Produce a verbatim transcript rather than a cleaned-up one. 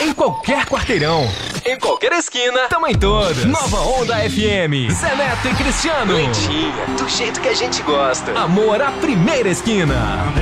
Em qualquer quarteirão, em qualquer esquina, tamo em todas. Nova Onda F M, Zé Neto e Cristiano. Lentinha, do jeito que a gente gosta. Amor à primeira esquina.